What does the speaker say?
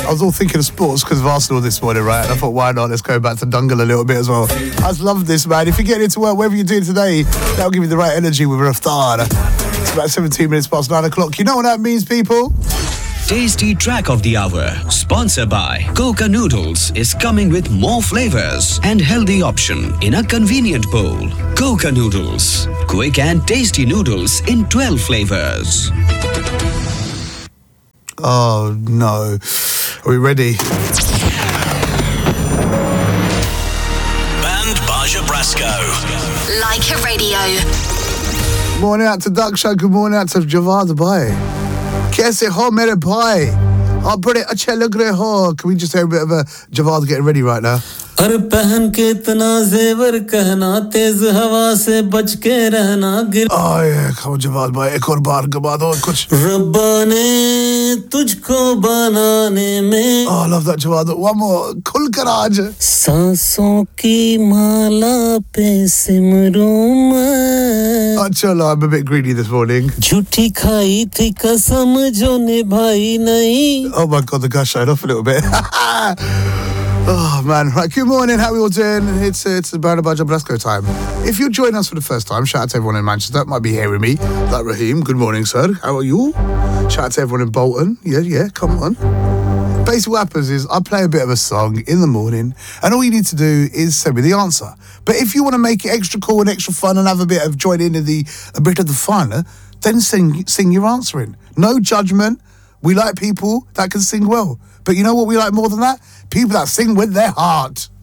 I was all thinking of sports because of Arsenal this morning, right? And I thought, why not? Let's go back to Dungle a little bit as well. I just love this, man. If you get into work, whatever you're doing today, that'll give you the right energy with Raftar. It's about 17 minutes past 9 o'clock. You know what that means, people? Tasty Track of the Hour, sponsored by Coca Noodles, is coming with more flavors and healthy option in a convenient bowl. Coca Noodles, quick and tasty noodles in 12 flavors. Oh, no. Are we ready? Band Baja Brasco. Like a radio. Morning out to Daksha. Good morning out to Javad Bhai. Kaise ho mere bhai? Oh, bade achhe lag rahe ho. Can we just hear a bit of a Javad getting ready right now? अरे पहन के इतना जेवर कहना तेज हवा से बच के रहना गिर Oh yeah, come on Javad bhai, ek aur baar ke baad aur kuch. रब्बा ने तुझको बनाने में Oh, I love that Javad. One more. Khul kar aaj. सांसों की माला पे सिमरूं मैं Achala, I'm a bit greedy this morning. झूठी खाई थी कसम जो निभाई नहीं Oh my God, the guy showed off a little bit. Oh man, right, good morning, how are we all doing? It's the Band Baja Brasco time. If you're joining us for the first time, shout out to everyone in Manchester that might be hearing me. Like Raheem, good morning sir, how are you? Shout out to everyone in Bolton, yeah, come on. Basically what happens is I play a bit of a song in the morning and all you need to do is send me the answer. But if you want to make it extra cool and extra fun and have a bit of join in a bit of the fun, then sing your answer in. No judgment, we like people that can sing well. But you know what we like more than that? People that sing with their heart.